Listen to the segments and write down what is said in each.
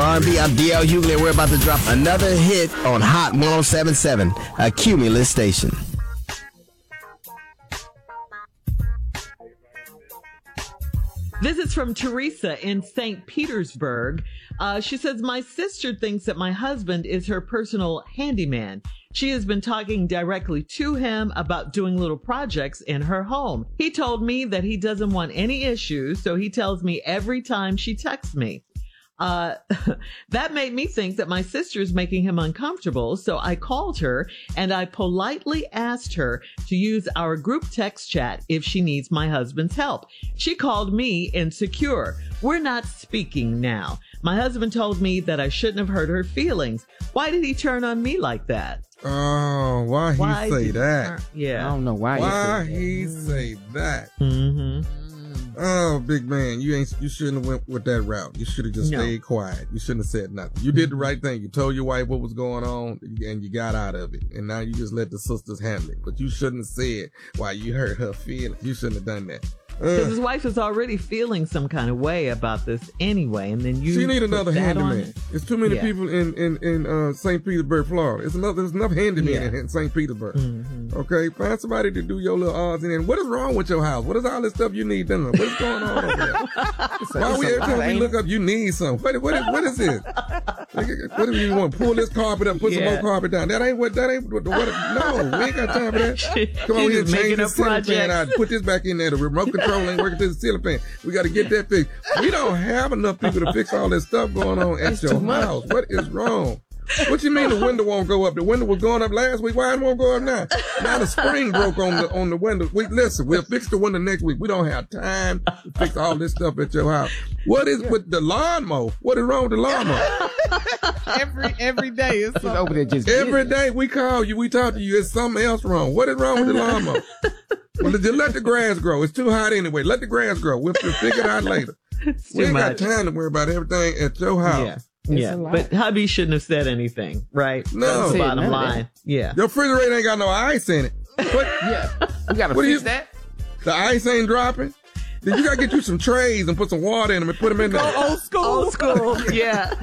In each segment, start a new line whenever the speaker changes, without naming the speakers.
R&B. I'm DL Hughley. We're about to drop another hit on Hot 107.7, a Cumulus station.
This is from Teresa in St. Petersburg. She says, my sister thinks that my husband is her personal handyman. She has been talking directly to him about doing little projects in her home. He told me that he doesn't want any issues, so he tells me every time she texts me. That made me think that my sister is making him uncomfortable, so I called her and I politely asked her to use our group text chat if she needs my husband's help. She called me insecure. We're not speaking now. My husband told me that I shouldn't have hurt her feelings. Why did he turn on me like that?
Oh, why he say that?
Yeah.
I don't know why
he say that.
Mm-hmm.
Oh, big man, you shouldn't have went with that route. You should have just stayed quiet. You shouldn't have said nothing. You did the right thing. You told your wife what was going on and you got out of it. And now you just let the sisters handle it. But you shouldn't have said why you hurt her feelings. You shouldn't have done that.
Because his wife is already feeling some kind of way about this anyway, and then you.
She need another handyman. There's too many people in St. Petersburg, Florida. There's enough handymen in St. Petersburg. Mm-hmm. Okay, find somebody to do your little odds and ends. What is wrong with your house? What is all this stuff you need done? What is going on over there? Why we every time we look up, you need something? What is this? What do you want? Pull this carpet up, put some more carpet down. That ain't what. No, we ain't got time for that. Come on here, change this ceiling fan out. Put this back in there. The remote control ain't working to the ceiling fan. We got to get that fixed. We don't have enough people to fix all this stuff going on at your house. What is wrong? What you mean the window won't go up? The window was going up last week. Why it won't go up now? Now the spring broke on the window. Listen, we'll fix the window next week. We don't have time to fix all this stuff at your house. What is with the lawnmower? What is wrong with the lawnmower?
every day it's something. Over there just
every day we call you, we talk to you. It's something else wrong. What is wrong with the lawnmower? Well, just let the grass grow. It's too hot anyway. Let the grass grow. We'll figure it out later. We ain't got time to worry about everything at your house.
Yeah, but hubby shouldn't have said anything, right?
No.
That's the bottom line. Yeah.
Your refrigerator ain't got no ice in it.
We gotta fix that.
The ice ain't dropping. Then you gotta get you some trays and put some water in them and put them in there.
Old school.
Yeah.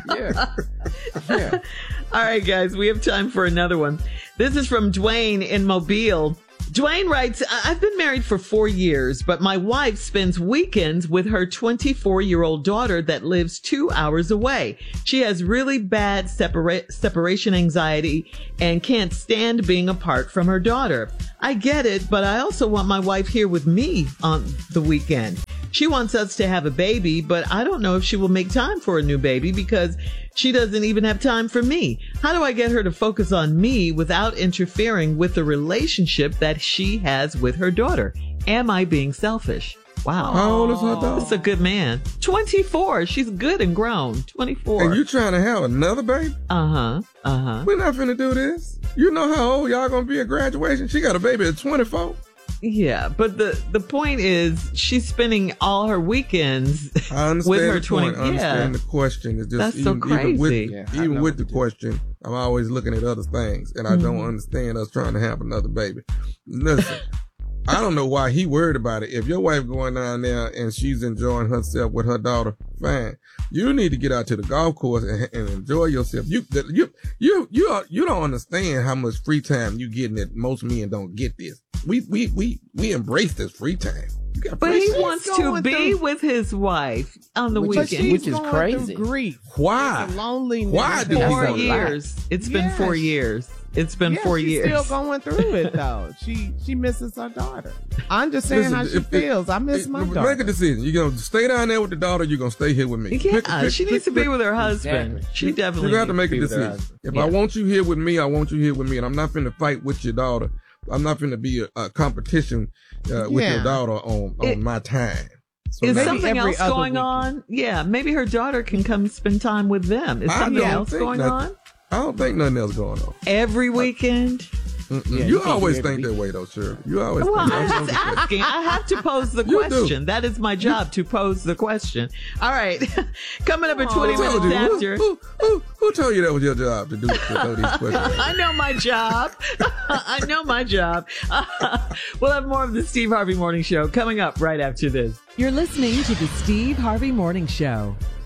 All right, guys, we have time for another one. This is from Dwayne in Mobile. Dwayne writes, I've been married for 4 years, but my wife spends weekends with her 24-year-old daughter that lives 2 hours away. She has really bad separation anxiety and can't stand being apart from her daughter. I get it, but I also want my wife here with me on the weekend. She wants us to have a baby, but I don't know if she will make time for a new baby because she doesn't even have time for me. How do I get her to focus on me without interfering with the relationship that she has with her daughter? Am I being selfish? Wow.
How old is her daughter?
That's a good man. 24. She's good and grown. 24.
And you trying to have another baby?
Uh-huh.
We're not finna do this. You know how old y'all gonna be at graduation? She got a baby at 24.
Yeah, but the point is she's spending all her weekends with her 20.
I understand the question. It's just
that's so crazy.
Even with the question, I'm always looking at other things, and I don't understand us trying to have another baby. Listen, I don't know why he worried about it. If your wife going down there and she's enjoying herself with her daughter, fine. You need to get out to the golf course and enjoy yourself. You don't understand how much free time you getting that most men don't get this. We embrace this free time.
But he wants to be with his wife on the weekend,
which is crazy.
Grief. Why?
Loneliness.
Why?
4 years. It's been 4 years. It's been 4 years.
She's still going through it though. She misses her daughter. I understand how she feels. I miss my daughter.
Make a decision. You gonna stay down there with the daughter? You gonna stay here with me?
Yeah, she needs to be with her husband. Exactly. She definitely.
You have to make a decision. If I want you here with me, I want you here with me, and I'm not finna fight with your daughter. I'm not finna be a competition with your daughter on my time. So
is something else going on? Yeah, maybe her daughter can come spend time with them. Is something else going on?
I don't think nothing else going on.
Every weekend?
Yeah, you always think that way, though, Shirley. You always think
I'm just asking. I have to pose the question. That is my job, to pose the question. All right. Coming up at 20 minutes after.
Who told you that was your job to throw these questions?
I know my job. I know my job. We'll have more of the Steve Harvey Morning Show coming up right after this.
You're listening to the Steve Harvey Morning Show.